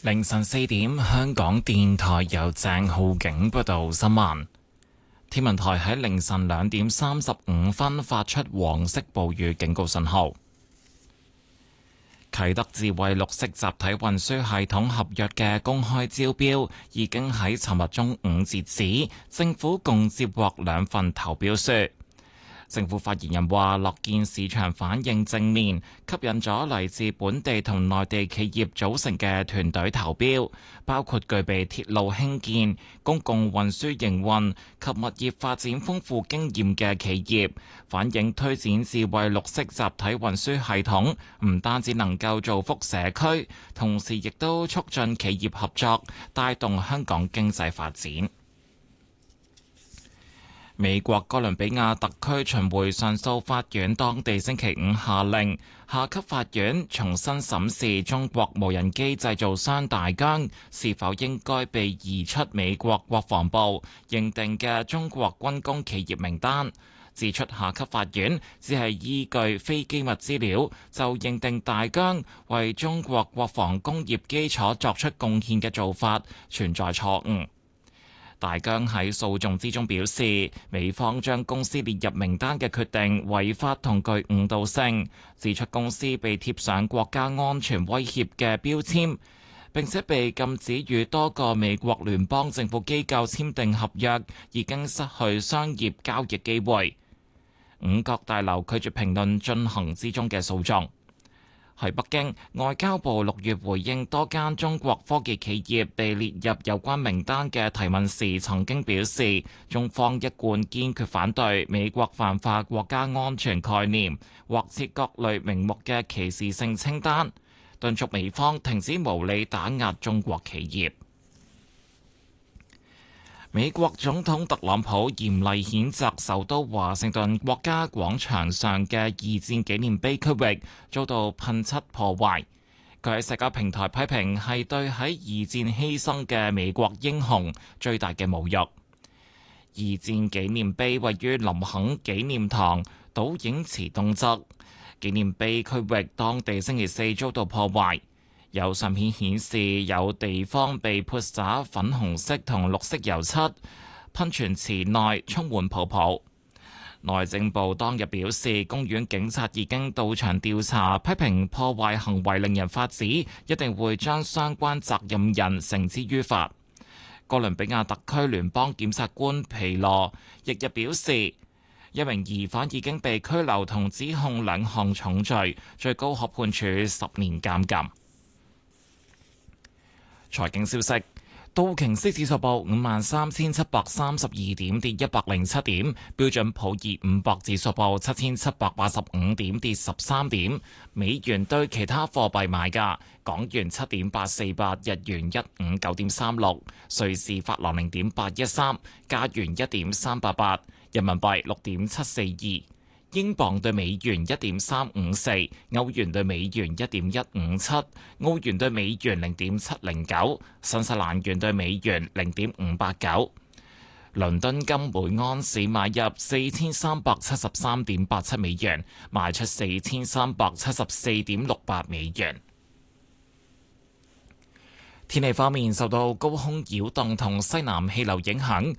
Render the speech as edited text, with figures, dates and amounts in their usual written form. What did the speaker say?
凌晨4點，香港電台由鄭浩景報道新聞。天文台喺凌晨2點35分發出黃色暴雨警告信號。啟德智慧綠色集體運輸系統合約嘅公開招標已經喺尋日中午截止，政府共接獲2份投標書。政府發言人話：樂見市場反應正面，吸引咗嚟自本地同內地企業組成嘅團隊投標，包括具備鐵路興建、公共運輸營運及物業發展豐富經驗嘅企業，反映推展智慧綠色集體運輸系統，唔單止能夠造福社區，同時亦都促進企業合作，帶動香港經濟發展。美國哥倫比亞特區巡迴上訴法院當地星期五下令，下級法院重新審視中國無人機製造商大疆是否應該被移出美國國防部認定嘅中國軍工企業名單，指出下級法院只係依據非機密資料就認定大疆為中國國防工業基礎作出貢獻嘅做法存在錯誤。大疆喺訴訟之中表示，美方將公司列入名單嘅決定違法同具誤導性，指出公司被貼上國家安全威脅嘅標籤，並且被禁止與多個美國聯邦政府機構簽訂合約，已經失去商業交易機會。五角大樓拒絕評論進行之中嘅訴訟。喺北京，外交部6月回應多間中國科技企業被列入有關名單嘅提問時，曾經表示，中方一貫堅決反對美國泛化國家安全概念，或設各類名目嘅歧視性清單，敦促美方停止無理打壓中國企業。美國總統特朗普嚴厲譴責首都華盛頓國家廣場上嘅二戰紀念碑區域遭到噴漆破壞。佢喺社交平台批評係對喺二戰犧牲嘅美國英雄最大嘅侮辱。二戰紀念碑位於林肯紀念堂倒影池東側，紀念碑區域當地星期四遭到破壞。有相片顯示有地方被潑灑粉紅色同綠色油漆，噴泉池內充滿泡泡。內政部當日表示，公園警察已經到場調查，批評破壞行為令人髮指，一定會將相關責任人繩之於法。哥倫比亞特區聯邦檢察官皮羅翌日表示，一名疑犯已經被拘留同指控2項重罪，最高可判處10年監禁。財經消息：道瓊斯指數報53,732點，跌107點；標準普爾500指數報7,785點，跌13點。美元對其他貨幣買價：港元7.848，日元159.36，瑞士法郎0.813，加元1.388，人民幣6.742。英鎊對美元1.354，歐元對美元1.157，澳元對美元0.709，新西蘭元對美元0.589。倫敦金每安士買入4373.87美元，賣出4374.68美元。天氣方面，受到高空擾動同西南氣流影響，